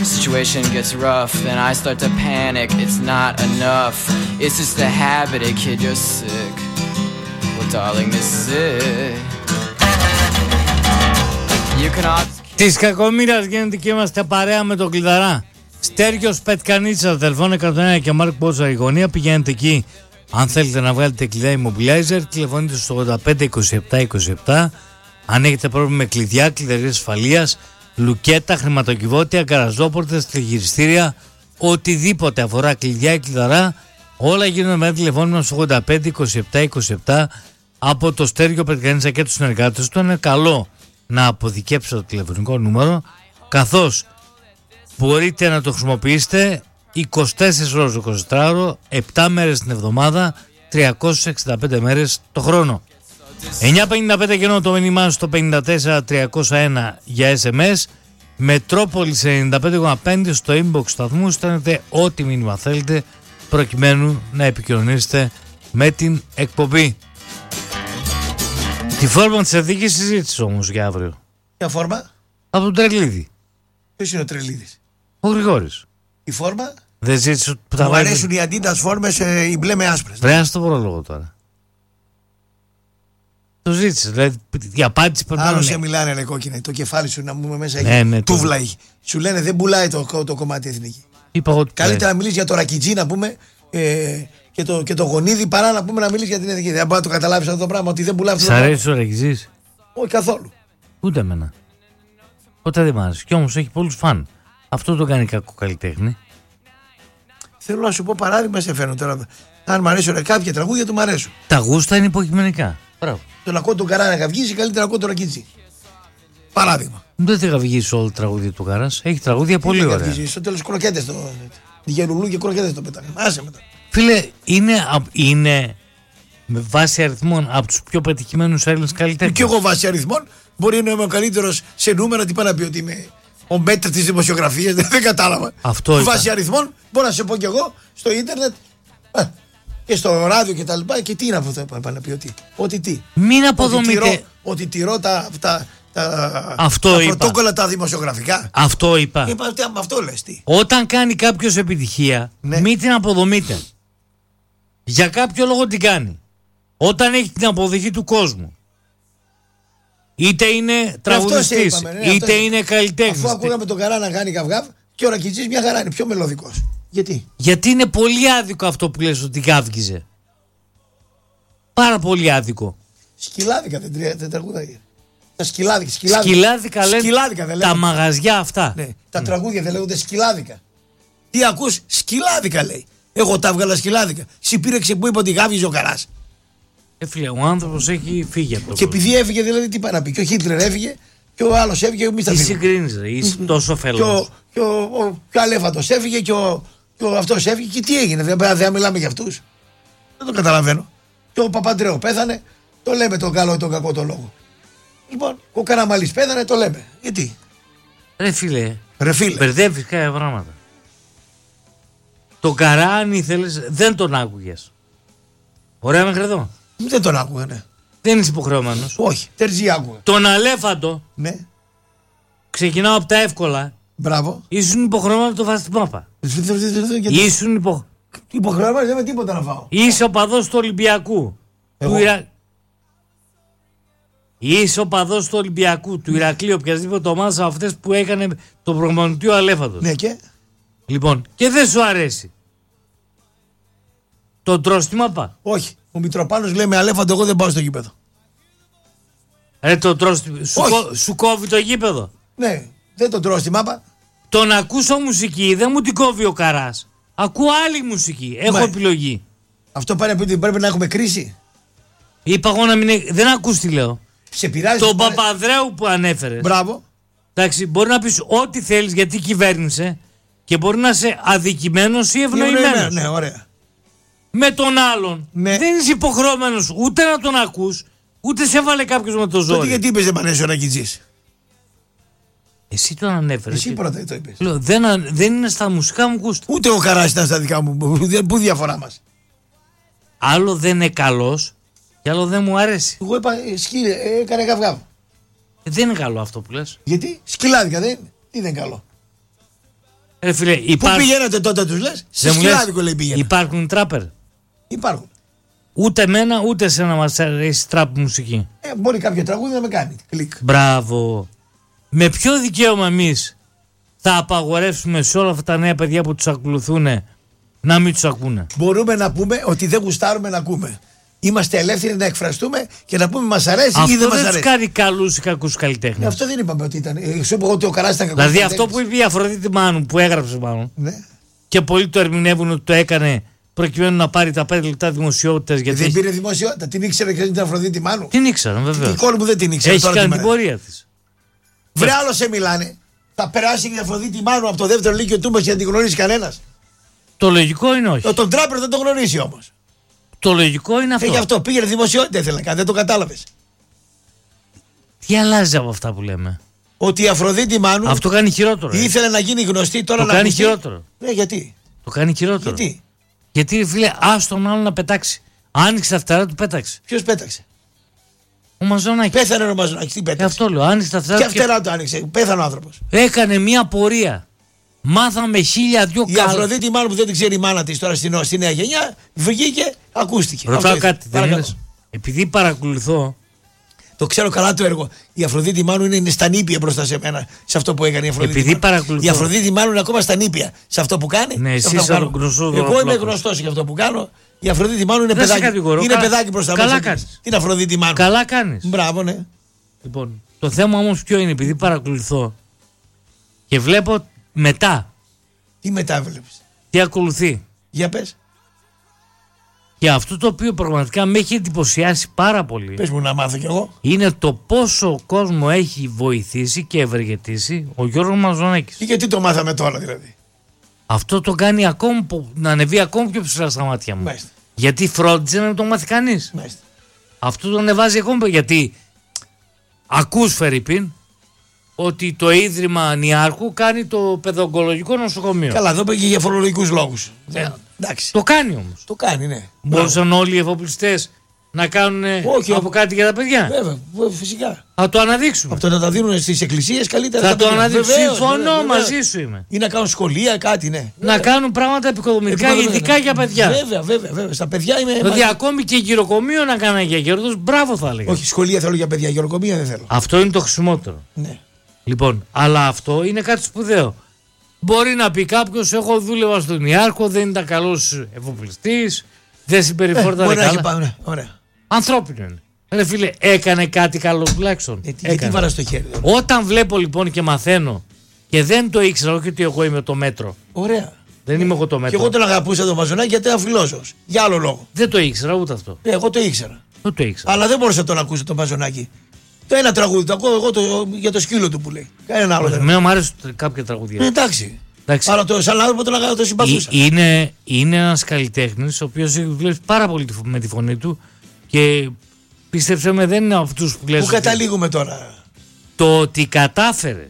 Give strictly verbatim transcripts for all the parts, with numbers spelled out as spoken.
Situation gets rough, then I start to panic. It's not enough. It's just a habit, a kid, you're sick. Well, darling, this is it. You can all... Της κακομοίρας γίνεται και είμαστε παρέα με τον Κλειδαρά. Στέργιος Πετκανίτσα, τηλεφώνο εκατόν ένα και Μάρκ Πότσα η γωνία. Πηγαίνετε εκεί αν θέλετε να βγάλετε κλειδιά immobilizer. Τηλεφωνείτε στο ογδόντα πέντε είκοσι επτά είκοσι επτά. Αν έχετε πρόβλημα με κλειδιά, κλειδαρίες ασφαλείας, λουκέτα, χρηματοκιβώτια, γκαραζόπορτες, τηλεγυριστήρια, οτιδήποτε αφορά κλειδιά ή κλειδαρά, όλα γίνονται με τηλεφώνημα στο ογδόντα πέντε είκοσι επτά είκοσι επτά από το Στέργιο Πετκανίτσα και τους συνεργάτες του. Είναι καλό να αποδικέψετε το τηλεφωνικό νούμερο, καθώς μπορείτε να το χρησιμοποιήσετε είκοσι τέσσερις ώρες το εικοσιτετράωρο, επτά μέρες την εβδομάδα, τριακόσιες εξήντα πέντε μέρες το χρόνο. εννιά πενήντα πέντε κενό το μήνυμά στο πενήντα τέσσερα τριακόσια ένα για ες εμ ες. Μετρόπολης ενενήντα πέντε κόμμα πέντε στο inbox σταθμού. Στέλνετε ό,τι μήνυμα θέλετε προκειμένου να επικοινωνήσετε με την εκπομπή. Τη φόρμα της εθνικής συζήτησης όμως για αύριο. Ποια φόρμα? Από τον Τρελίδη. Ποιος είναι ο Τρελίδης? Ο Γρηγόρης. Η φόρμα? Δεν ζήτησε που τα μου βάζει. αρέσουν οι Αντίτας φόρμες, ε, οι μπλε με άσπρες. Πρέπει στο πρόλογο τώρα. Το ζήτησε. Δηλαδή η απάντηση πρέπει να είναι. Άλλο σε μιλάνε ρε κόκκινα. Το κεφάλι σου να μου μέσα έχει. Ναι, ναι, τούβλα έχει. Σου λένε δεν πουλάει το, το κομμάτι εθνική. Είπα ότι καλύτερα να μιλήσει για το ρακιτζί να πούμε ε, και, το, και το γονίδι παρά να πούμε να μιλήσει για την εθνική. Δεν μπορεί να το καταλάβει αυτό το πράγμα ότι δεν πουλάει αυτό. Σ' αρέσει ο ρακιτζής? Όχι καθόλου. Ούτε εμένα. Ποτέ δεν μ' άρεσε. Κι όμως έχει πολλούς φαν. Αυτό το κάνει κακό καλλιτέχνη. Θέλω να σου πω παράδειγμα, σε φέρνω τώρα. Αν μ' αρέσουν κάποια τραγούδια του μ' αρέσουν. Τα γούστα είναι υποκειμενικά. Μπράβο. Το να ακούω τον Καρά να καυγίζει, καλύτερα να ακούω τον Ρακιτζή. Παράδειγμα. Δεν θα καυγίσει όλο το τραγούδι του Καράς. Έχει τραγούδια Τι πολύ ωραία. Στο τέλος κροκέτες το. Γερουλού και κροκέτες το πετάνε. Άσε μετά. Φίλε, είναι, είναι με βάση αριθμών από τους πιο πετυχημένους Έλληνες καλλιτέχνες. Και εγώ βάσει αριθμών μπορεί να είμαι ο καλύτερος σε νούμερα. Τι πάει να πει ότι είμαι ο μέτρ της δημοσιογραφίας. Δεν κατάλαβα. Αυτό βάσει αριθμών μπορώ να σε πω κι εγώ στο ίντερνετ α, και στο ράδιο και τα λοιπά. Και τι είναι αυτό που πάει να πει ότι. Ότι τι. Μην αποδομείτε. Ότι τηρώ τα. τα Τα, αυτό τα είπα. πρωτόκολλα τα δημοσιογραφικά. Αυτό είπα. Είπα ότι αυτό λες τι. Όταν κάνει κάποιος επιτυχία, ναι, μην την αποδομείτε. Για κάποιο λόγο την κάνει. Όταν έχει την αποδοχή του κόσμου. Είτε είναι τραγουδιστής, είπαμε, ναι, είτε είναι καλλιτέχνης. Αφού ακούγαμε τον Καρά να κάνει γαυγάβ και ο Ρακιτζής μια χαρά είναι πιο μελωδικός. Γιατί? Γιατί είναι πολύ άδικο αυτό που λες ότι γαύγιζε. Πάρα πολύ άδικο. Σκυλάδικα δεν, δεν τραγουδάει. Τα σκυλάδικα. Σκυλάδικα, σκυλάδικα, λένε, σκυλάδικα δεν τα μαγαζιά αυτά. Ναι, τα mm. τραγούδια δεν λέγονται σκυλάδικα. Τι ακούς? Σκυλάδικα λέει. Εγώ τα έβγαλα σκυλάδικα. Συμπήρεξε που είπε ότι γάβγιζε ο Καράς. Ε, φίλε, ο άνθρωπος έχει φύγει από το Και επειδή έφυγε, δηλαδή τι πάει να πει. Και ο Χίτλερ έφυγε και ο άλλος έφυγε. Εμείς τα τι συγκρίνεις, ρε, είσαι mm. τόσο φελός. Και ο, ο, ο, ο Αλέφαντος έφυγε και ο, ο αυτός έφυγε. Και τι έγινε, δεν, δεν μιλάμε για αυτούς. Δεν το καταλαβαίνω. Και ο Παπαντρέου πέθανε, το λέμε τον καλό ή τον κακό το λόγο. Λοιπόν, ο Καραμαλής πέθανε, το λέμε. Γιατί? Ρε φίλε, Ρε φίλε. μπερδεύεις κάποια πράγματα. Τον Καρά, αν ήθελες, δεν τον άκουγες. Ωραία μέχρι εδώ. Δεν τον άκουγα, ναι. Δεν είσαι υποχρεωμένος. Όχι, τερζή άκουγα. Τον Αλέφαντο, ναι, ξεκινάω από τα εύκολα. Μπράβο. Ήσουν υποχρεωμένο να το φας στην μάπα. Ήσουν υπο... υποχρεωμένο, δεν με τίποτα να φάω. Είσαι οπαδός του Ολυμπιακού. Εγώ. Του Ιρα... Είσαι οπαδός του Ολυμπιακού, του Ηρακλείου, οποιασδήποτε ομάδα από αυτές που έκανε το προπονητή ο Αλέφαντος. Ναι, και. Λοιπόν, και δεν σου αρέσει. Τον τρως στη μάπα. Όχι. Ο Μητροπάνος λέει με Αλέφαντο, εγώ δεν πάω στο γήπεδο. Ρε, τον τρως στη... σου, κο... σου κόβει το γήπεδο. Ναι, δεν τον τρώω στη μάπα. Τον ακούσω μουσική, δεν μου την κόβει ο Καράς. Ακούω άλλη μουσική. Έχω Μα... επιλογή. Αυτό πάει να πει ότι πρέπει να έχουμε κρίση. Είπα εγώ να μην. Δεν ακούς τι λέω. Σε πειράζει. Τον πάνε... Παπαδρέου που ανέφερες. Μπράβο. Εντάξει, μπορεί να πεις ό,τι θέλεις γιατί κυβέρνησε και μπορεί να είσαι αδικημένος ή ευνοημένος. Ναι, ωραία. Με τον άλλον ναι. δεν είσαι υποχρεωμένος ούτε να τον ακούς, ούτε σε έβαλε κάποιος με το ζόρι. Τότε γιατί είπες δεν πανέσει ο Ρακιτζής? Εσύ τον ανέφερες. Εσύ πρώτα το είπες. Λέω, δεν, δεν είναι στα μουσικά μου γούστα. Ούτε ο Καράς ήταν στα δικά μου. Πού διαφορά μας? Άλλο δεν είναι καλός και άλλο δεν μου αρέσει. Εγώ είπα σκύλε, έκανε γαυγάβ. Δεν είναι καλό αυτό που λες. Γιατί? Σκυλάδικα δεν είναι. Τι δεν είναι καλό? Ρε φίλε, υπά... Πού πηγαίνατε τότε, τους λες? Σε σκυλάδικο λέει πήγαινε. Υπάρχουν τράπερ. Υπάρχουν. Ούτε εμένα ούτε σε να μας αρέσει τραπ μουσική. Ε, μπορεί κάποιο τραγούδι να με κάνει. Κλικ. Μπράβο. Με ποιο δικαίωμα εμείς θα απαγορεύσουμε σε όλα αυτά τα νέα παιδιά που τους ακολουθούν να μην τους ακούνε? Μπορούμε να πούμε ότι δεν γουστάρουμε να ακούμε. Είμαστε ελεύθεροι να εκφραστούμε και να πούμε μας αρέσει αυτό ή δεν μας δεν αρέσει. τους κάνει καλούς ή κακούς καλλιτέχνες. Αυτό δεν είπαμε ότι ήταν. Ε, σου είπα εγώ ότι ο Καράς ήταν κακός. Δηλαδή αυτό που είπε η Αφροδίτη Μάνου, που έγραψε μάλλον, Ναι. και πολλοί το ερμηνεύουν ότι το έκανε προκειμένου να πάρει τα πέντε λεπτά δημοσιότητας. Γιατί Δεν έχει... πήρε δημοσιότητα. Την ήξερε και την Αφροδίτη Μάνου. Την ήξεραν βεβαίως. Η κόρη μου δεν την ήξερε. Έχει τώρα κάνει τη την μέρα. πορεία της. Βρε, άλλο σε μιλάνε. Θα περάσει και η Αφροδίτη Μάνου από το δεύτερο λύκειο του μας και να την γνωρίσει κανένα. Το λογικό είναι όχι. Τον τράπερ δεν τον γνωρίσει όμως. Το λογικό είναι αυτό. Και γι' αυτό πήγαινε δημοσιότητα, ήθελε να κάνει, δεν το κατάλαβες. Τι αλλάζει από αυτά που λέμε? Ότι η Αφροδίτη Μάνου Αυτό κάνει χειρότερο. ε. ήθελε να γίνει γνωστή, τώρα Το να κάνει ακουστεί. χειρότερο. Ναι, γιατί. Το κάνει χειρότερο. Γιατί. Γιατί φίλε, άστο τον άλλο να πετάξει. Άνοιξε τα φτερά του, πέταξε. Ποιος πέταξε. Ο Μαζονάκης. Πέθανε ο Μαζονάκης, τι Ε, πέταξε. αυτό λέω. Άνοιξε τα φτερά Και του. Και... φτερά του άνοιξε. Πέθανε ο άνθρωπος. Έκανε μια πορεία. Μάθαμε χίλια δυο Η καλά. Αφροδίτη μάλλον που δεν την ξέρει η μάνα της τώρα στη, στη νέα γενιά, βγήκε, ακούστηκε. Ρωτάω Αυτό ήθελε. κάτι. Δεν Παρακαλώ. είδες? Επειδή παρακολουθώ. Το ξέρω καλά το έργο. Η Αφροδίτη μάλλον είναι, είναι στα νήπια μπροστά σε μένα σε αυτό που έκανε η Αφροδίτη. Επειδή Μάνου. παρακολουθώ. Η Αφροδίτη μάλλον είναι ακόμα στα νήπια σε αυτό που κάνει. Ναι, σε εσύ αυτό που είσαι κάνω. ο γνωστός Εγώ είμαι δωροπλόκος. γνωστός για αυτό που κάνω. Η Αφροδίτη μάλλον είναι Δεν σε παιδάκι. κατηγορώ. Είναι Καλά- παιδάκι μπροστά καλά μας. κάνεις. Την Αφροδίτη μάλλον. Καλά κάνεις. Μπράβο, ναι. Λοιπόν, το θέμα όμως ποιο είναι? Επειδή παρακολουθώ και βλέπω μετά Τι μετά βλέπεις. τι ακολουθεί. Για πες. Και αυτό το οποίο πραγματικά με έχει εντυπωσιάσει πάρα πολύ Πες μου να μάθω κι εγώ. είναι το πόσο κόσμο έχει βοηθήσει και ευεργετήσει ο Γιώργος Μαζονάκης. Και γιατί το μάθαμε τώρα δηλαδή. Αυτό το κάνει ακόμη, πο- να ανεβεί ακόμη πιο ψηλά στα μάτια μου. Μάλιστα. Γιατί φρόντιζε να μην το μάθει κανείς. Μάλιστα. Αυτό το ανεβάζει ακόμη πιο- γιατί ακούς Φερρυπίν ότι το Ίδρυμα Νιάρχου κάνει το παιδοογκολογικό νοσοκομείο. Καλά, εδώ πήγε για φορολογικούς λόγους. Ε, εντάξει. Το κάνει όμως. Το κάνει, ναι. Μπορούσαν όλοι οι εφοπλιστές να κάνουν Όχι, από ο- κάτι για τα παιδιά. Βέβαια, βε- φυσικά. Θα το αναδείξουμε. Από το να τα δίνουν στις εκκλησίες καλύτερα. Θα στα το παιδιά. αναδείξουμε. Βεβαίως, Συμφωνώ, βεβαίως, μαζί βεβαίως. σου είμαι. Ή να κάνουν σχολεία, κάτι, ναι. Να κάνουν πράγματα επικοδομητικά, Επικοδομητικά, ειδικά ναι. για παιδιά. Βέβαια, βέβαια, βέβαια. Στα παιδιά είμαι. Δηλαδή, ακόμη και γυροκομείο να κάνανε για γέροντος, μπράβο θα έλεγα. Όχι, σχολεία θέλω για παιδιά, γεροκομεία δεν θέλω. Αυτό είναι το χρησιμότερο. Ναι. Λοιπόν, αλλά αυτό είναι κάτι σπουδαίο. Μπορεί να πει κάποιο: εγώ δούλευα στον Ιάρχο, δεν ήταν καλό εφοπλιστή, δεν συμπεριφέρονταν Μπορεί να έχει καλά. πάει, ναι, ωραία. Ανθρώπινο είναι. Ρε φίλε, έκανε κάτι καλό τουλάχιστον. Ε, τι- γιατί Έκανε. βαρά στο χέρι. δηλαδή. Όταν βλέπω λοιπόν και μαθαίνω και δεν το ήξερα, όχι ότι εγώ είμαι το μέτρο. Ωραία. Δεν είμαι εγώ το Και μέτρο. εγώ τον αγαπούσα τον Μαζονάκη γιατί ήταν φιλόσοφος. Για άλλο λόγο. Δεν το ήξερα ούτε αυτό. Ε, εγώ το ήξερα. Δεν το ήξερα. Αλλά δεν μπορούσα να τον ακούσω τον Μαζονάκη. Το ένα τραγούδι το ακούω εγώ το, για το σκύλο του που λέει. Κανένα άλλο δεν. Εμένα μου άρεσαν κάποια τραγουδία. Ε, εντάξει. Εντάξει. Αλλά το σαν άνθρωπο τον αγάπη, το συμπαθούσα. Ε, Είναι, είναι ένας καλλιτέχνης ο οποίος έχει δουλέψει πάρα πολύ τη φω- με τη φωνή του και πίστεψε με δεν είναι αυτούς που λες Πού ότι- καταλήγουμε τώρα. το ότι κατάφερε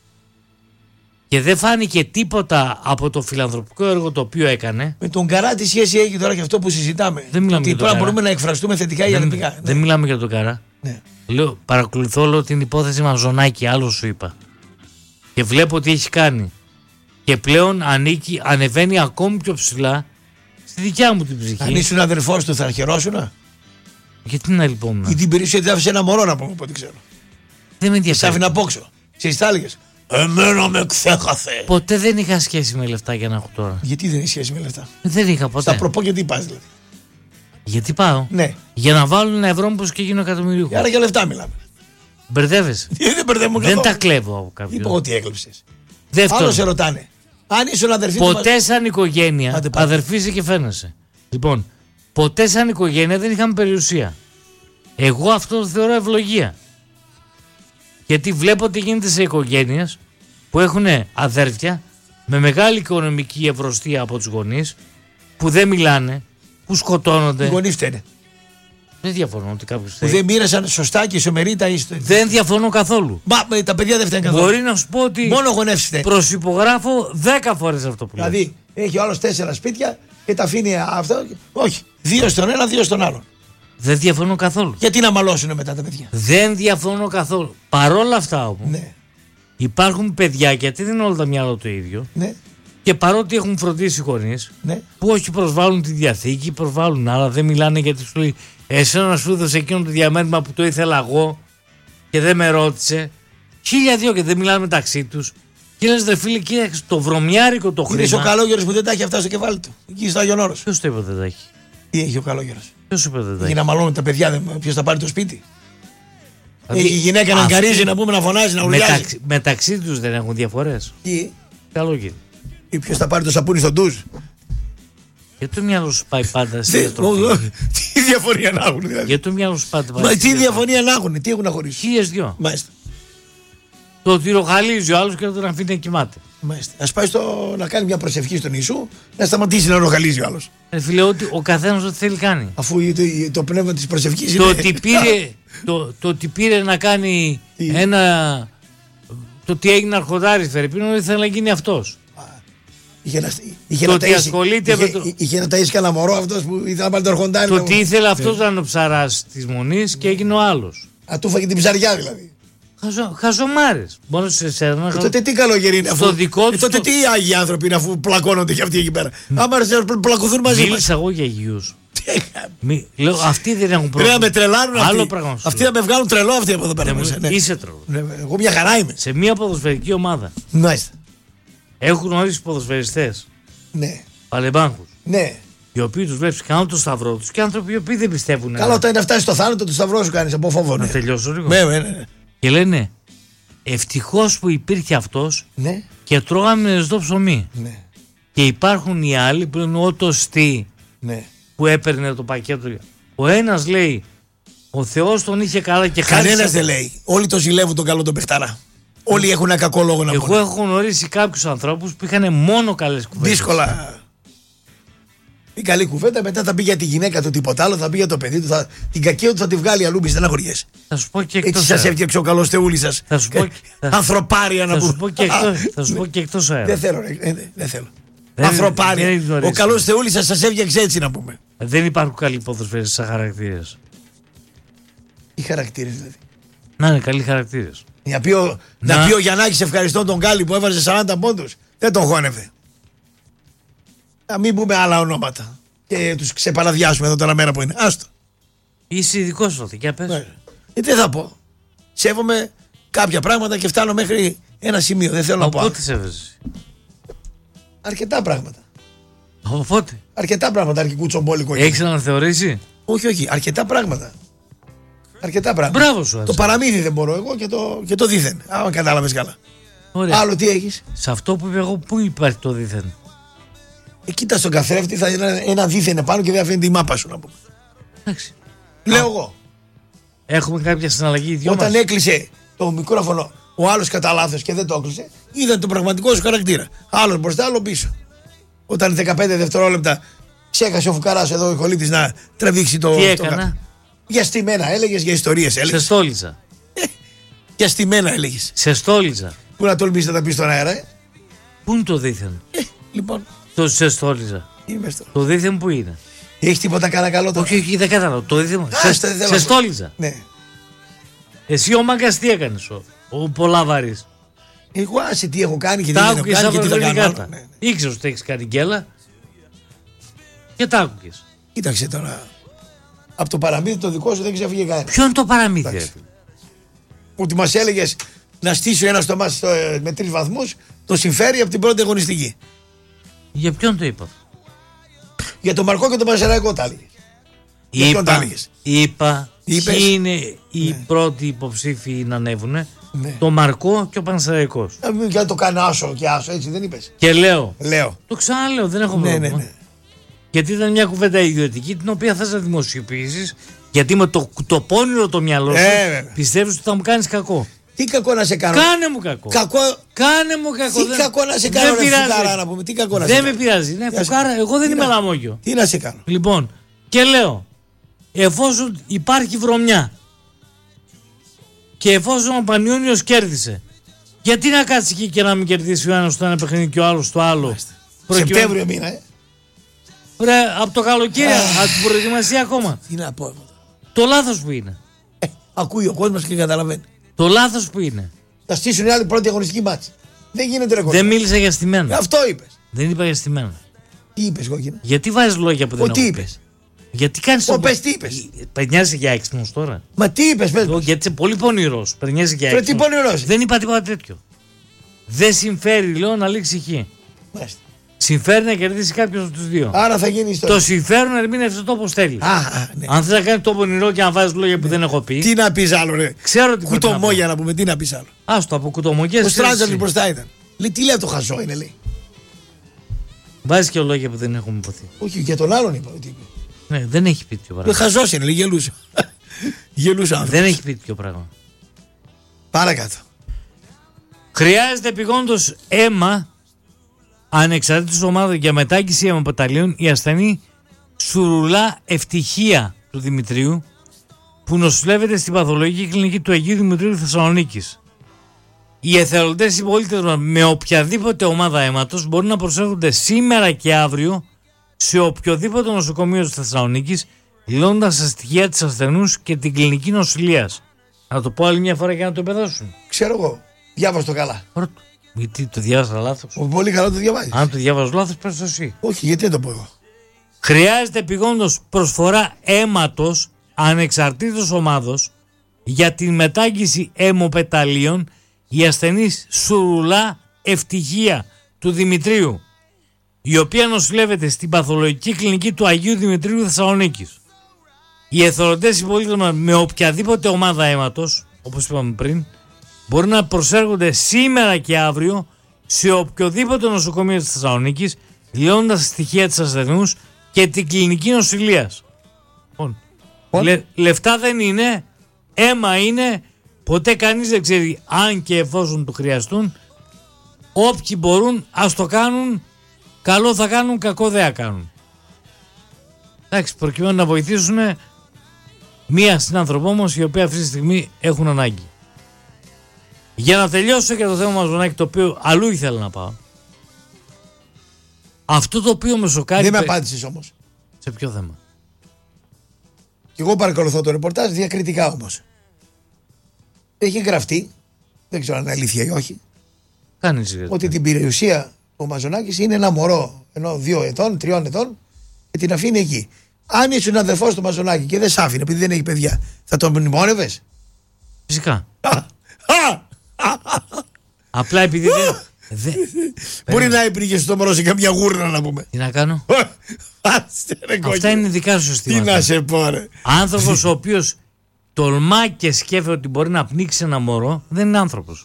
και δεν φάνηκε τίποτα από το φιλανθρωπικό έργο το οποίο έκανε. Με τον Καρά τι σχέση έχει τώρα και αυτό που συζητάμε. Δεν μιλάμε ότι για τον τώρα Καρά. μπορούμε να εκφραστούμε θετικά ή δεν, αρνητικά. δεν μιλάμε για τον Καρά. Ναι. Λέω, παρακολουθώ όλο την υπόθεση Μαζονάκη, άλλο σου είπα. Και βλέπω τι έχει κάνει. Και πλέον ανήκει, ανεβαίνει ακόμη πιο ψηλά στη δικιά μου την ψυχή. Αν ήσουν αδερφός του θα χαιρόσουνα. Γιατί να λοιπόν. Ή την περιουσία τη άφησε ένα μωρό να πούμε από ό,τι ξέρω. Δεν με Σ' ενδιαφέρει. άφηνα απόξω. Σε τα έλεγες. Εμένα με ξέχασε. Ποτέ δεν είχα σχέση με λεφτά για να έχω τώρα. Γιατί δεν έχει σχέση με λεφτά. Δεν είχα ποτέ. Στα προπό γιατί πας δηλαδή. Γιατί πάω. Ναι. Για να βάλουν ένα ευρώ μου και γίνω εκατομμυρίουχο. Άρα για λεφτά μιλάμε. Μπερδεύεσαι. Τι δεν μπερδεύουμε Δεν καθόλου. τα κλέβω από κάποιον. Είπα ότι έκλεψες. Άλλο Δεύτερον, σε ρωτάνε. Αν ήσουν αδερφή του ποτέ σαν οικογένεια Άντε, πάμε. αδερφίζεσαι και φαίνεσαι. Λοιπόν, ποτέ σαν οικογένεια δεν είχαμε περιουσία. Εγώ αυτό το θεωρώ ευλογία. Γιατί βλέπω τι γίνεται σε οικογένειες που έχουν αδέρφια με μεγάλη οικονομική ευρωστία από τους γονείς που δεν μιλάνε, που σκοτώνονται. Οι γονείς φταίνε. Δεν διαφωνώ ότι κάποιος Που θέλει. δεν μοίρασαν σωστά και ισομερήτα ή στο... Δεν διαφωνώ καθόλου. Μα με, τα παιδιά δεν φταίνουν καθόλου. Μπορεί να σου πω ότι Μόνο γονεύσεις φταίνε. προσυπογράφω δέκα φορές αυτό που λέω. Δηλαδή έχει ο άλλος τέσσερα σπίτια και τα αφήνει αυτό. Όχι. Δύο στον ένα, δύο στον άλλον. Δεν διαφωνώ καθόλου. Γιατί να μαλώσουν μετά τα παιδιά. Δεν διαφωνώ καθόλου. Παρόλα αυτά όμως Ναι. υπάρχουν παιδιά, γιατί δεν είναι όλα τα μυαλά το ίδιο, Ναι. Και παρότι έχουν φροντίσει οι γονείς, Ναι. που όχι προσβάλλουν τη διαθήκη, προσβάλλουν άλλα, δεν μιλάνε γιατί σου λέει εσένα σου έδωσε εκείνο το διαμέρισμα που το ήθελα εγώ και δεν με ρώτησε. Χίλια δυο και δεν μιλάνε μεταξύ τους. Και λες ρε φίλε, κοίταξε το βρωμιάρικο το χρήμα. Είναι ο Καλόγερος που δεν τα έχει αυτά στο κεφάλι του. Εκεί στο Άγιον Όρος. Ποιος το είπε δεν τα έχει. Τι έχει ο Καλόγερος. Ποιος είπε δεν τα Για έχει. να μαλώνουν τα παιδιά, ποιος θα πάρει το σπίτι. Δηλαδή, Έχει η γυναίκα να αυτοί αγκαρίζει, να πούμε, να φωνάζει, να ουρλιάζει. μεταξύ, μεταξύ τους δεν έχουν διαφορές. Τι, Καλό γίνει. ή ποιος θα πάρει το σαπούνι στον ντουζ. Γιατί το μυαλό σου πάει πάντα στη Τι διατροφή. τι διαφωνία να έχουν δηλαδή. Γιατί το μυαλό σου πάντα πάει Μα στη τι διατροφή. διαφωνία να έχουν, τι έχουν να χωρίσουν. Χίλιες δυο. Μάλιστα. Το ότι ροχαλίζει ο άλλος και να τον αφήνει να κοιμάται. Μάλιστα. Ας πάει στο, να κάνει μια προσευχή στον Ιησού, να σταματήσει να ροχαλίζει ο άλλος. Ε, φίλε, ότι ο καθένας ό,τι θέλει κάνει. Αφού το, το πνεύμα της προσευχής το, είναι. ότι πήρε, το, το ότι πήρε να κάνει Τι? ένα. Το ότι έγινε αρχοντάρης Φερρυπίνο, ήθελε να γίνει αυτός. Είχε να, είχε Το να ότι ταΐσει- ασχολείται είχε, με το- είχε να ταΐσει κανένα μωρό αυτός που ήθελε να πάρει το αρχοντάρι. Το να- ότι ήθελε αυτός να είναι ο ψαράς της Μονής και έγινε ο άλλος. Α, του φάγε την ψαριά δηλαδή. Χαζο, χαζομάρες. Μόνο σε εσένα. Ε, τότε τι καλογερή είναι Στο αφού. δικό ε, τους τότε το- τι άγιοι άνθρωποι είναι αφού πλακώνονται και αυτοί εκεί πέρα. Άμα σε πλακωθούν μαζί μας. Μίλησα εγώ για υγιούς. Μη, λέω, αυτοί δεν έχουν Πρέπει πρόβλημα. να με τρελάνουν Άλλο αυτοί. πράγμα σου Αυτοί λέω. να με βγάλουν τρελό αυτοί από εδώ πέρα. Δεν μου- μέσα, ναι. Είσαι τρελό. Ναι, εγώ μια χαρά είμαι. Σε μια ποδοσφαιρική ομάδα Μάλιστα. έχουν γνωρίσει ποδοσφαιριστές, Ναι. παλαιμπάνκους, Ναι. οι οποίοι τους βλέπεις κάνουν το σταυρό τους και άνθρωποι οι οποίοι δεν πιστεύουν. Καλά, όταν είναι φτάσει στο θάνατο, του σταυρό σου κάνει από φόβο. Να Ναι. τελειώσω λίγο. Ναι, ναι, ναι. Και λένε ευτυχώς που υπήρχε αυτός Ναι. και τρώγαμε νεστό ψωμί. Ναι. Και υπάρχουν οι άλλοι που είναι ο τοστί Ναι. που έπαιρνε το πακέτο. Ο ένας λέει ο Θεός τον είχε καλά και Κανένα χάρισε. δεν λέει. Όλοι το ζηλεύουν τον καλό τον παιχταρά. Όλοι έχουν ένα κακό λόγο να Εγώ πούνε. έχω γνωρίσει κάποιους ανθρώπους που είχαν μόνο καλές κουβέντες. Δύσκολα. Η καλή κουβέντα μετά θα πει για τη γυναίκα του τίποτα άλλο, θα πει για το παιδί του. Θα... Την κακία του θα τη βγάλει αλλού, μη στεναχωριέσαι. Θα σου πω και Έτσι εκτός σα αέρα. έφτιαξε ο καλό Θεούλη σα. Θα σου πω- θα- Ανθρωπάρια να Θα σου πούμε. πω και εκτός, θα σου πω και εκτός αέρα. Δεν θέλω, ρε, ε, δεν θέλω. Δεν- Ανθρωπάρια. δεν γνωρίζεις. Ο καλό Θεούλη σα σας έφτιαξε έτσι να πούμε. Δεν υπάρχουν καλοί ποδοσφαιριστές σαν χαρακτήρες. Τι χαρακτήρε δηλαδή. Να είναι καλοί χαρακτήρες. Να πει ο, Να- να πει ο Γιαννάκης ευχαριστώ τον Γκάλι που έβαζε σαράντα πόντους. Δεν τον χώνευε. Να μην πούμε άλλα ονόματα. Και τους ξεπαραδιάσουμε εδώ τώρα μέρα που είναι. Άστο. Είσαι ειδικός τότε, για πες. Ναι. Γιατί δεν θα πω. Σέβομαι κάποια πράγματα και φτάνω μέχρι ένα σημείο. Δεν θέλω να Από πω. άλλο. πότε σέβεσαι. Αρκετά πράγματα. Από πότε. Αρκετά πράγματα αρκετού τσομπόλικο. Έχεις αναθεωρήσει. Όχι, όχι. Αρκετά πράγματα. Αρκετά πράγματα. Μπράβο σου. Το Άντζα. παραμύθι δεν μπορώ εγώ και το, και το δίθεν. Άμα κατάλαβες καλά. Ωραία. Άλλο τι έχεις. Σε αυτό που είπα εγώ, πού υπάρχει το δίθεν. Ε, κοίτα στον καθρέφτη, θα είναι ένα, ένα δίθεν επάνω και δεν αφήνει τη μάπα σου να πούμε. Εντάξει. Λέω εγώ. Έχουμε κάποια συναλλαγή οι δυο Όταν μας. έκλεισε το μικρόφωνο ο άλλο κατά λάθο και δεν το έκλεισε, είδαν τον πραγματικό σου χαρακτήρα. Άλλο μπροστά, άλλο πίσω. Όταν δεκαπέντε δευτερόλεπτα ξέχασε ο φουκαρά εδώ ο Ιχολίτης να τραβήξει το. Τι το έκανα. κάτω. Για στημένα έλεγε, για ιστορίε Σε έλεγε. στόλιζα. Για στημένα έλεγε. Σε στόλιζα. Πού να τολμήσει να τα πει στον αέρα, ε. Πού είναι το δίθεν. Ε, λοιπόν, Το σε στόλιζα. είμαι στο. Το δίθεν που είναι. Έχει τίποτα κανένα καλό τώρα. Όχι, όχι, δεν κατάλαβα. Το δίθεν. Α, Σε, στο- δεν θέλω σε να- στόλιζα. Ναι. Εσύ ο μάγκας τι έκανες. Ο, ο πολλά βαρύς. Εγώ άσε τι έχω κάνει και τι Τα δεν έχω άκουγες κάνει από και τι τα θα κάνω. κάρτα. άλλο. Ναι, ναι. Ήξερες ότι έχεις κάνει γκέλα. Και τα άκουγες. Κοίταξε τώρα. Από το παραμύθι το δικό σου δεν ξέφυγε κανένα. Ποιο είναι το παραμύθι. ρε Εντάξει. φίλε? Ότι μα έλεγε να στήσει ένα στο μάτι με τρει βαθμού, το συμφέρει από την πρώτη αγωνιστική. Για ποιον το είπα. Για τον Μαρκό και τον Πανσεραϊκό τα έλεγε. Για ποιον τα Είπα, έλεγες? είπα Είπες? ποιοι είναι οι πρώτοι υποψήφοι να ανέβουνε. Ναι. Το Μαρκό και ο Πανσεραϊκός. Να μην και το κάνει άσο και άσο, έτσι δεν είπε. Και λέω, Λέω. το ξαναλέω, δεν έχω Ναι, πρόβλημα. ναι, ναι. Γιατί ήταν μια κουβέντα ιδιωτική την οποία θες να δημοσιοποιήσεις. Γιατί με το, το πόνιρο το μυαλό σου Ε, βέβαια. πιστεύεις ότι θα μου κάνεις κακό. Τι κακό να σε κάνω. Κάνε μου κακό. Κακό. Κάνε μου κακό. Τι δεν- κακό να σε δεν κάνω, ρε πειράζει. φουκάρα, να πούμε. Τι κακό να σε Δεν με κάνω. πειράζει. Ναι, Τι να σε- φουκάρα, εγώ δεν Τι είμαι να- λαμόγιο. Τι να σε κάνω. Λοιπόν, και λέω, εφόσον υπάρχει βρωμιά και εφόσον ο Πανιόνιος κέρδισε, γιατί να κάτσει εκεί και να μην κερδίσει ο ένας στο ένα παιχνίδι και ο άλλος στο άλλο. Προκειμένου- Σεπτέμβριο μήνα, ε. Ρε, από το καλοκαίρι, από την προετοιμασία ακόμα. Τι να πω. Το λάθος που είναι. Ε, ακούει ο κόσμο και καταλαβαίνει. Το λάθος που είναι. Θα στήσουν οι άλλοι πρώτη αγωνιστική μάτσα. Δεν γίνεται ρε Δεν κόσμο. μίλησα για στημένα. Αυτό είπε. Δεν είπα για στημένα. Τι είπες, κόκκινα? Γιατί βάζεις λόγια που δεν Ο, τι έχω είπες? πει? Γιατί κάνεις Ο, το... πες, τι είπες? Περνιάζεσαι για έξυπνος τώρα. Μα τι είπες, πες. Ο, γιατί είσαι πολύ πονηρός. Περνιάζεσαι για Ρε, τι έξυπνος. πονηρός? Δεν είπα τίποτα τέτοιο. Δεν συμφέρει, λέω, να λήξει χ. Μάλιστα. Συμφέρει να κερδίσει κάποιος από τους δύο. Άρα θα γίνει ιστορία. Το συμφέρον ερμήνευσε το όπως θέλει. Α, α, ναι. Αν θες να κάνεις το πονηρό και να βάζεις λόγια που δεν έχω πει. Τι να πεις άλλο, ρε? Ξέρω τι πρέπει να πω. Κουτομόγια να πούμε, τι να πεις άλλο. Άστο από κουτομογιές. Ο Στράτζαλης μπροστά ήταν. Λέει, τι λέει αυτό χαζό είναι, λέει. Βάζει και λόγια που δεν έχουμε υποθεί. Όχι, για τον άλλον είπα ότι είπε. Ναι, δεν έχει πει τέτοιο Λέει, πράγμα. χαζός είναι, λέει, γελούσε. Γελούσε άνθρωπος. Δεν έχει πει τέτοιο πράγμα. Παρακάτω. Χρειάζεται επιγόντως αίμα ανεξαρτήτως ομάδων για μετάγγιση αιμοπεταλίων η ασθενή Σουρουλά Ευτυχία του Δημητρίου που νοσηλεύεται στην παθολογική κλινική του Αγίου Δημητρίου Θεσσαλονίκης. Οι εθελοντές συμπολίτες μας με οποιαδήποτε ομάδα αίματος μπορούν να προσέρχονται σήμερα και αύριο σε οποιοδήποτε νοσοκομείο της Θεσσαλονίκης δηλώνοντας τα στοιχεία της ασθενούς και την κλινική νοσηλείας. Να το πω άλλη μια φορά για να το επεδώσουν. Ξέρω εγώ. Διάβασε το καλά. Ρώτα. Γιατί το διάβασα λάθος. Ο, πολύ καλά το διαβάζεις. Αν το διάβαζα λάθος, πες το εσύ. Όχι, γιατί δεν το πω εγώ. Χρειάζεται επιγόντως προσφορά αίματος ανεξαρτήτως ομάδος για την μετάγγιση αιμοπεταλίων η ασθενής Σουρουλά Ευτυχία του Δημητρίου, η οποία νοσηλεύεται στην παθολογική κλινική του Αγίου Δημητρίου Θεσσαλονίκης. Οι εθελοντές συμπολίτες μας με οποιαδήποτε ομάδα αίματος, όπως είπαμε πριν, μπορούν να προσέρχονται σήμερα και αύριο σε οποιοδήποτε νοσοκομείο της Θεσσαλονίκης, δηλώνοντας τα στοιχεία της ασθενούς και την κλινική νοσηλείας. Λοιπόν, λε, λεφτά δεν είναι, αίμα είναι, ποτέ κανείς δεν ξέρει αν και εφόσον το χρειαστούν. Όποιοι μπορούν ας το κάνουν, καλό θα κάνουν, κακό δεν θα κάνουν. Εντάξει, προκειμένου να βοηθήσουν μία συνάνθρωπό όμως η οποία αυτή τη στιγμή έχουν ανάγκη. Για να τελειώσω και το θέμα μας, Ζωνάκη, το οποίο αλλού ήθελα να πάω. Αυτό το οποίο με σοκάρει... Δεν με απάντησες όμως. Σε ποιο θέμα? Και εγώ παρακολουθώ το ρεπορτάζ διακριτικά όμως. Έχει γραφτεί, δεν ξέρω αν είναι αλήθεια ή όχι, Κάνει σιγά. ότι την περιουσία ο Μαζονάκης είναι ένα μωρό ενώ δύο ετών, τριών ετών και την αφήνει εκεί. Αν ήσουν αδερφός του Μαζονάκη και δεν σ' άφηνε επειδή δεν έχει παιδιά, θα τον μνημόνευες? Φυσικά. Α! Απλά επειδή δεν... Δε... Μπορεί να έπριγε στο μωρό σε καμιά γούρνα να πούμε. Τι να κάνω? Άστε, ρε, Αυτά κόκκινε. είναι δικά σου Τι συστήματα. να σε πω, ρε. Άνθρωπος ο οποίος τολμά και σκέφτεται ότι μπορεί να πνίξει ένα μωρό δεν είναι άνθρωπος.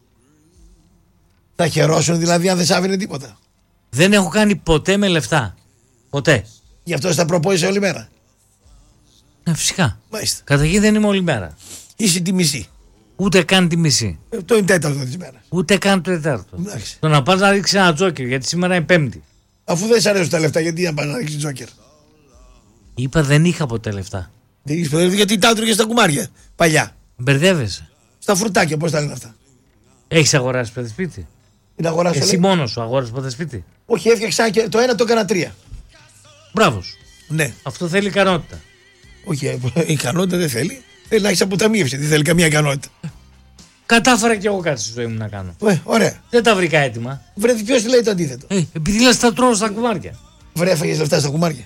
Θα χαιρόσουν δηλαδή αν δεν σ' άφηνε τίποτα. Δεν έχω κάνει ποτέ με λεφτά. Ποτέ. Γι' αυτό στα προπόησε όλη μέρα. Ναι, φυσικά. Μάλιστα. Καταρχήν δεν είμαι όλη μέρα. Είσαι τη μισή. Ούτε καν τη μισή. Ε, Το είναι τέταρτο τη μέρα. Ούτε καν το τετάρτο. Εντάξει. Το να πας να ρίξεις ένα τζόκερ γιατί σήμερα είναι Πέμπτη. Αφού δεν σ' αρέσουν τα λεφτά, γιατί να πας να ρίξεις τζόκερ? Είπα δεν είχα ποτέ λεφτά. Δεν έχεις ποτέ, γιατί τα έτρωγες στα κουμάρια παλιά. Μπερδεύεσαι. Στα φρουτάκια, πώς τα λένε αυτά. Έχεις αγοράσει ποτέ σπίτι? Την αγοράσω. Εσύ μόνος σου αγόρασες ποτέ σπίτι? Όχι, έφτιαξα και το ένα το έκανα τρία. Μπράβο σου. Ναι. Αυτό θέλει ικανότητα. Όχι, ε, η ικανότητα δεν θέλει. Θέλει να έχει αποταμίευση. Δεν θέλει καμία ικανότητα. Κατάφερα κι εγώ κάτι στη ζωή μου να κάνω. Ε, ωραία. Δεν τα βρήκα έτοιμα. Βρε, ποιος λέει το αντίθετο. Ε, επειδή λες τα τρώω στα κουμάρια. Βρε, έφαγες λεφτά στα κουμάρια.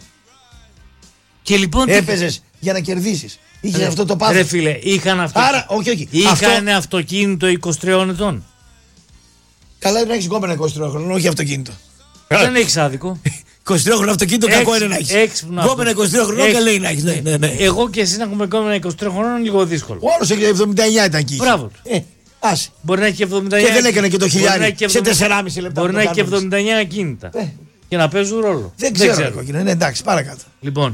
Και λοιπόν. τι- Έπαιζες για να κερδίσεις. Είχε Ρε- αυτό το πάθος. Ρε φίλε, είχαν αυτό. Άρα, όχι, όχι. Είχαν Αυτό... αυτοκίνητο είκοσι τριών ετών. Καλά είναι να έχεις γκόμενα είκοσι τρία χρόνια, όχι αυτοκίνητο. Δεν έχεις άδικο. είκοσι τρία χρόνια αυτοκίνητο, κακό είναι να έχεις. Έξυπνο. Γκόμενα είκοσι τρία χρόνια, Έξι- καλέ είναι να έχεις. Ναι, ναι, ναι. Εγώ και εσύ να έχουμε κόμμα είκοσι τρία χρόνων λίγο δύσκολο. Ο άλλος έχει εβδομήντα εννιά ήταν εκεί. Μπράβο του. Ε, άσε. Μπορεί να έχει εβδομήντα εννιά. Και δεν έκανε και το μπορεί να χιλιάρι έχει σε εβδομήντα- τεσσεράμισι λεπτά. Μπορεί που να το έχει και κάνουμε. εβδομήντα εννιά ακίνητα. Ε, Και να παίζουν ρόλο. Δεν ξέρω, ρε κόκκινα. Ναι, εντάξει, παρακάτω. Λοιπόν,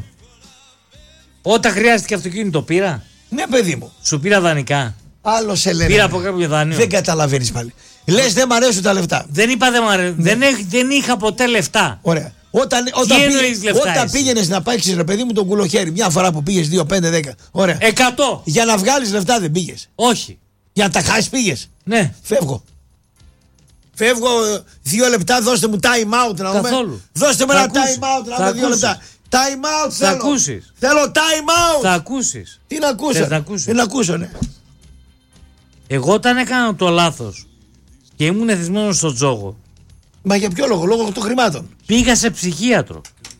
όταν χρειάστηκε αυτοκίνητο πήρα. Ναι, παιδί μου. Σου πήρα δανεικά. Άλλο σε λένε. Πήρα από κάποιο δάνειο. Δεν καταλαβαίνει πάλι. Λες δεν μ' αρέσουν τα λεφτά. Δεν είπα δεν μ' αρέσει. Δεν, έχ- δεν είχα ποτέ λεφτά. Ωραία. Όταν, όταν, εννοείς λεφτά όταν εσύ? πήγαινε να παίξει, ρε παιδί μου, τον κουλοχέρι, μια φορά που πήγε δύο, πέντε, δέκα. Ωραία. Εκατό. Για να βγάλει λεφτά δεν πήγε. Όχι. Για να τα χάσει πήγε. Ναι. Φεύγω. Φεύγω ε, δύο λεπτά, δώστε μου time out να πούμε. Καθόλου. Δώστε μου Θα ένα ακούσεις. time out να Θα πούμε δύο ακούσεις. λεπτά. Time out Θα θέλω. ακούσεις. Θέλω time out. Θα ακούσεις. Τι να ακούσω. Θες να ακούσεις? Τι να ακούσω, ναι. Εγώ όταν έκανα το λάθος και ήμουν εθισμένος στο τζόγο, Μα για ποιο λόγο, λόγω των χρημάτων. Πήγα σε ψυχίατρο.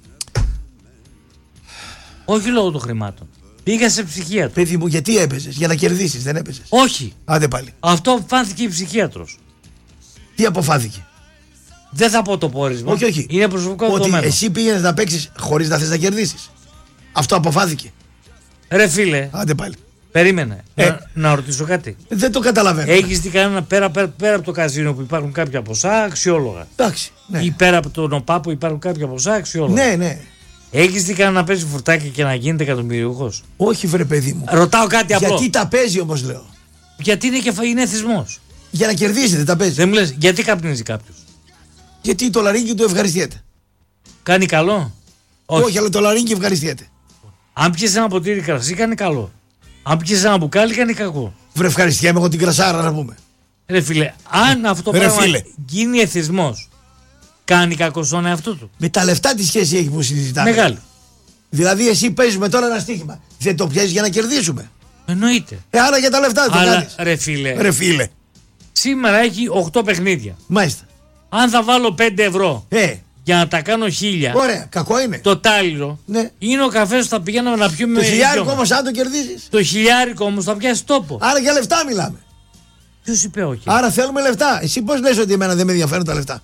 Όχι λόγω των χρημάτων. Πήγα σε ψυχίατρο. Παιδί μου, γιατί έπαιζες, για να κερδίσεις, δεν έπαιζες. Όχι. Άντε πάλι. Αυτό αποφάνθηκε η ψυχίατρος. Τι αποφάθηκε. Δεν θα πω το πόρισμα. Όχι, όχι. Είναι προσωπικό ότι δεδομένο. εσύ πήγαινες να παίξεις χωρίς να θες να κερδίσεις. Αυτό αποφάθηκε. Ρε φίλε, Άντε πάλι. περίμενε. Ε. Να, να ρωτήσω κάτι. Δεν το καταλαβαίνω. Έχεις δει κανένα πέρα, πέρα, πέρα από το καζίνο που υπάρχουν κάποια ποσά αξιόλογα. Εντάξει. Ναι. Ή πέρα από τον ΟΠΑ που υπάρχουν κάποια ποσά αξιόλογα. ναι, ναι. Έχεις δει κανένα να παίζει φουρτάκι και να γίνεται εκατομμυριούχος. Όχι, βρε παιδί μου. Ρωτάω κάτι απλό. Γιατί τα παίζει όμως, λέω. Γιατί είναι, και φα... είναι εθισμός. Για να κερδίσει, δεν τα παίζει. Δεν μου λες γιατί καπνίζει κάποιος. Γιατί το λαρίνκι του ευχαριστιέται. Κάνει καλό. Όχι, Όχι. αλλά το λαρίνκι ευχαριστιέται. Αν πιες ένα ποτήρι κρασί κάνει καλό. Αν πιες ένα μπουκάλι κάνει κακό. Βρε, ευχαριστιέμαι εγώ την κρασάρα να πούμε. Ρε φίλε, αν αυτό το Ρε πράγμα φίλε. γίνει εθισμός, κάνει κακό στον εαυτό του. Με τα λεφτά τι σχέση έχει που συζητάμε. Μεγάλη. Δηλαδή, εσύ παίζουμε τώρα ένα στοίχημα. Δεν το πιέζει για να κερδίσουμε. Εννοείται. Ε, άρα για τα λεφτά δεν το Αλλά κάνεις. ρε φίλε, Ρε φίλε. σήμερα έχει οκτώ παιχνίδια. Μάλιστα. Αν θα βάλω πέντε ευρώ Ε, για να τα κάνω χίλια, ωραία, κακό είναι. το τάλιρο Ναι. είναι ο καφές που θα πηγαίναμε να πιούμε. Το με χιλιάρικο δυο όμως αν το κερδίσεις. Το χιλιάρικο όμως θα πιάσει τόπο. Άρα για λεφτά μιλάμε. Ποιος είπε όχι. Άρα θέλουμε λεφτά. Εσύ πώς λες ότι εμένα δεν με ενδιαφέρουν τα λεφτά.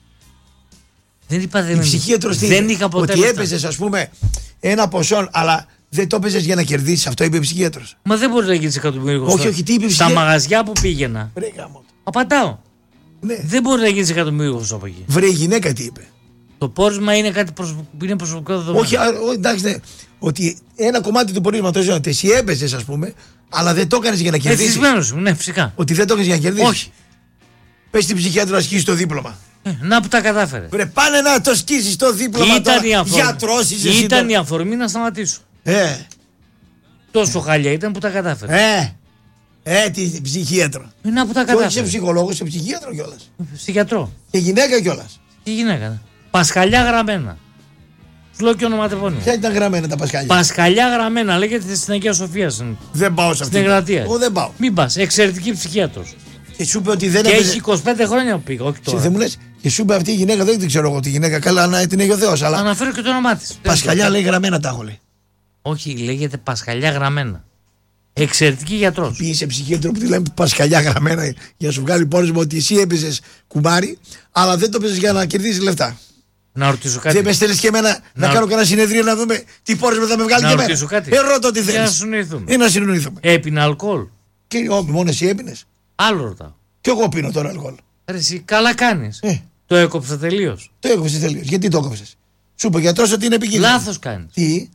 Δεν είπα δεν Η ψυχίατρος τι Δεν είπε? είχα ποτέ Ότι λεφτά. έπαιζες ας πούμε ένα ποσό, αλλά δεν το έπαιζες για να κερδίσεις. Αυτό είπε η ψυχίατρος. Μα δεν μπορεί να γίνει εκατομμύριο. Όχι, όχι, τι είπε η Στα ψυχία- μαγαζιά που πήγαινα. Βρε γάμο. Απαντάω. Ναι. Δεν μπορεί να γίνει εκατομμύριο από εκεί. Βρε η γυναίκα τι είπε. Το πόρισμα είναι κάτι προσωπικό, είναι προσωπικό δεδομένο. Όχι, α, ο, εντάξει, ναι. Ότι ένα κομμάτι του πορίσματος είναι ότι εσύ έπαιζες ας πούμε, αλλά δεν το έκανες για να κερδίσεις. Εθισμένος μου, ναι, φυσικά. Ότι δεν το έκανες για να κερδίσεις. Όχι. Πες στην ψυχίατρο να σκίσεις το δίπλωμα. Ε, να που τα κατάφερε. Βρε πάνε να το σκίσεις το δίπλωμα Ήταν τώρα. η αφορμή. Γιατρός είσαι εσύ Ήταν τώρα. η αφορμή να σταματήσω. Ε, Τόσο χάλια ήταν που τα κατάφερε. ε, ε, τη ψυχίατρο. Ε, να που τα Και όχι σε κατάφερε. ψυχολόγο, σε ψυχίατρο κιόλας. Στη γιατρό. Και γυναίκα κιόλας. Τι γυναίκα. Πασχαλιά γραμμένα. Σου λέω και ονοματεπώνυμο. Ποια ήταν γραμμένα τα πασχάλια. Πασχαλιά γραμμένα λέγεται στην Αγία Σοφία. Στην Δεν πάω σε αυτή. Εγγρατεία. Εγώ δεν πάω. Μην πα. Εξαιρετική ψυχίατρος. Και σου είπε ότι δεν Και έπαιζε. έχει είκοσι πέντε χρόνια που πήγα, όχι Σε- τώρα. Δεν μου λες. Και σου είπε αυτή η γυναίκα, δεν την ξέρω εγώ τη γυναίκα. Καλά, να την έχει ο Θεός. Αλλά Αναφέρω και το όνομά τη. πασχαλιά λέει γραμμένα τα έχω λέει. Όχι, λέγεται Πασχαλιά γραμμένα. Εξαιρετική γιατρό. Πήγε σε ψυχίατρο που τη λέμε πασχαλιά γραμμένα για να σου βγάλει πόρισμα ότι εσύ έπαιζε κουμπάρι, αλλά δεν το παίζεις για να κερδίσεις λεφτά. Να ρωτήσω κάτι. Δεν με στέλνεις και εμένα να, Να- κάνω κανένα συνεδρίο να δούμε τι πόρισμα θα με βγάλει Να και εμένα. ρωτήσω κάτι. Ε, ρώτα τι Για να θέλεις. συνοηθούμε. Ε, να συνοηθούμε. Έπινε αλκοόλ. Και όχι, μόνο εσύ έπινες. Άλλο ρωτάω. Και εγώ πίνω τώρα αλκοόλ. Ρε, εσύ καλά κάνει. Ε, Το έκοψα τελείω. το έκοψες τελείως. Γιατί το έκοψες. Σου είπε ο γιατρός ότι είναι επικίνδυνο. Λάθο κάνει. Τι.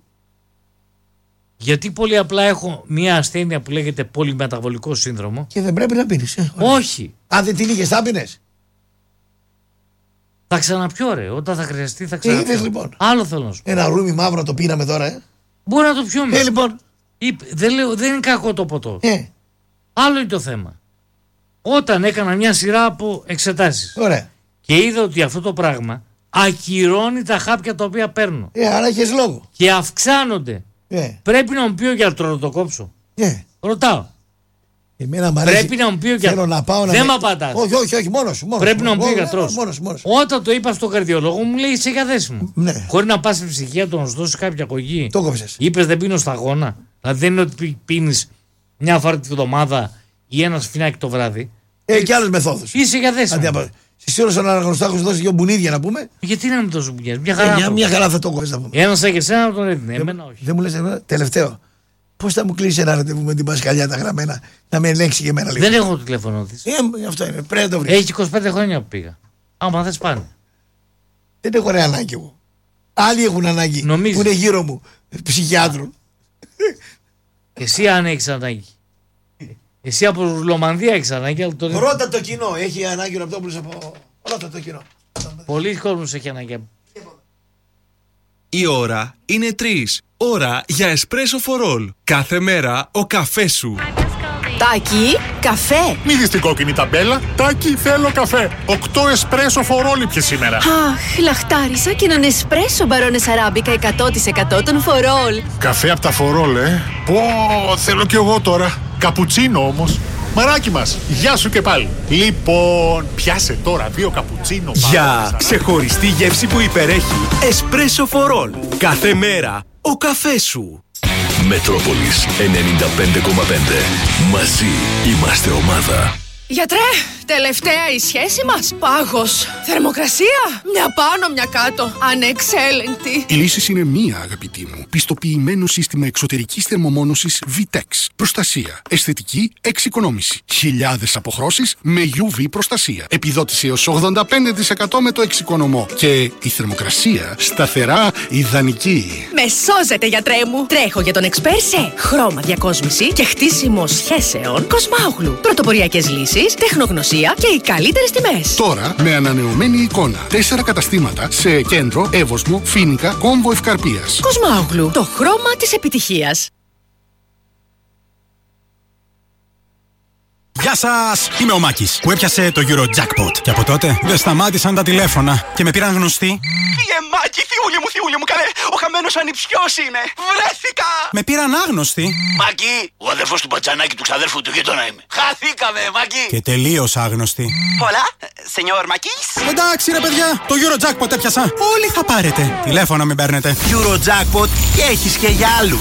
Γιατί πολύ απλά έχω μια ασθένεια που λέγεται πολυμεταβολικό σύνδρομο. Και δεν πρέπει να πίνεις. Ε. Όχι. Αν δεν την είχες θα πίνες. Θα ξαναπιώ ρε. Όταν θα χρειαστεί θα είδες, ξαναπιώ. λοιπόν. Άλλο θέλω να σου πω. Ένα ρούμι μαύρο το πίναμε τώρα. Ε, Μπορεί να το πιούμε. ε λοιπόν. Είπε- δεν, λέω, δεν είναι κακό το ποτό. Ε, Άλλο είναι το θέμα. Όταν έκανα μια σειρά από εξετάσεις ωραία. και είδα ότι αυτό το πράγμα ακυρώνει τα χάπια τα οποία παίρνω Ε, άρα έχεις λόγο. και αυξάνονται. Ε, Πρέπει να μου πει ο γιατρός να το κόψω. ε. Ρωτάω. Εμένα μ' αρέσει. Πρέπει να μου πει ο γιατρός. Θέλω να πάω να Δεν με- με απαντάς. Όχι, όχι, όχι, μόνος σου. Μόνος Πρέπει σου. να μου πει ο Μόνος- γιατρός. Μόνος σου, μόνος σου. Όταν το είπα στον καρδιολόγο μου λέει είσαι για δέσιμο. Ναι. Χωρίς να πας στη ψυχία να σου δώσει κάποια κογή. Το κόψες. Είπες δεν πίνω σταγόνα. Δηλαδή δεν είναι ότι πι- πίνεις μια φορά τη βδομάδα ή ένα σφινάκι το βράδυ. Ε, και άλλες μεθόδους. Είσαι για δέσιμο. Αντί από. Στη στον αναγνωστά έχω σου δώσει δύο μπουνίδια να πούμε. Γιατί να μην τόσο μπουνιάς. Μια Ε, χαρά. μια, άνθρωπος. μια χαρά θα το κόψεις να πούμε. Ένα σαν και εσένα να τον έδινε. Εμένα όχι. Δεν μου λες εμένα, τελευταίο. Πώς θα μου κλείσει ένα ραντεβού με την Πασχαλιά τα γραμμένα να με ελέγξει και εμένα λίγο. Δεν έχω το τηλέφωνο τη. Ε, αυτό είναι. Πρέπει να το βρει. Έχει είκοσι πέντε χρόνια που πήγα. Άμα θες πάνε. Δεν έχω ρε ανάγκη εγώ. Άλλοι έχουν ανάγκη. Νομίζεις. Που είναι γύρω μου. Ψυχιάτρων. Εσύ αν έχει ανάγκη. Εσύ από Ρουλομανδία έχει ανάγκη. Αλλά το... Ρώτα το κοινό. Έχει ανάγκη ο Ραπτόπουλος από. Ρώτα το κοινό. Πολλοί κόσμος έχει ανάγκη. Η ώρα είναι τρεις. Ώρα για εσπρέσο for all. Κάθε μέρα ο καφές σου. Τάκη, καφέ. Μη δεις την κόκκινη ταμπέλα. Τάκη, θέλω καφέ. Οκτώ εσπρέσο φορόλι πια σήμερα. Αχ, λαχτάρισα και έναν εσπρέσο μπαρόνες αράμπικα εκατό τοις εκατό των φορόλ. Καφέ από τα φορόλ, ε. Πω, θέλω κι εγώ τώρα. Καπουτσίνο όμως. Μαράκι μας, γεια σου και πάλι. Λοιπόν, πιάσε τώρα δύο καπουτσίνο. Για ξεχωριστή γεύση που υπερέχει Espresso for All. Κάθε μέρα ο καφές σου. Μετρόπολης ενενήντα πέντε κόμμα πέντε. Μαζί είμαστε ομάδα. Γιατρέ, τελευταία η σχέση μας. Πάγος. Θερμοκρασία. Μια πάνω, μια κάτω. Ανεξέλεγκτη. Η λύση είναι μία, αγαπητή μου. Πιστοποιημένο σύστημα εξωτερικής θερμομόνωσης Vitex. Προστασία. Αισθητική εξοικονόμηση. Χιλιάδες αποχρώσεις με γιου βι προστασία. Επιδότηση έως ογδόντα πέντε τοις εκατό με το εξοικονομώ. Και η θερμοκρασία σταθερά ιδανική. Με σώζετε, γιατρέ μου. Τρέχω για τον εξπέρ σε χρώμα διακόσμηση και χτίσιμο σχέσεων Κοσμάογλου. Πρωτοποριακές λύσεις, τεχνογνωσία και οι καλύτερες τιμές. Τώρα με ανανεωμένη εικόνα. Τέσσερα καταστήματα σε Κέντρο, Εύωσμο, Φοίνικα, Κόμβο Ευκαρπίας. Κοσμάογλου. Το χρώμα της επιτυχίας. Γεια σας! Είμαι ο Μάκης που έπιασε το Eurojackpot. Και από τότε δεν σταμάτησαν τα τηλέφωνα και με πήραν γνωστοί. Φύγε Μάκη, θειούλη μου, θειούλη μου, καλέ, ο χαμένος ανιψιός είμαι. Βρέθηκα! Με πήραν άγνωστοι. Μάκη, ο αδερφός του Πατσανάκη του ξαδέρφου του γείτονα είμαι. Χαθήκαμε, Μάκη! Και τελείως άγνωστοι. Πολλά, σενιόρ Μάκης. Εντάξει ρε παιδιά, το Eurojackpot έπιασα. Όλοι θα πάρετε. Τηλέφωνο μην παίρνετε. Eurojackpot και έχεις και για άλλους.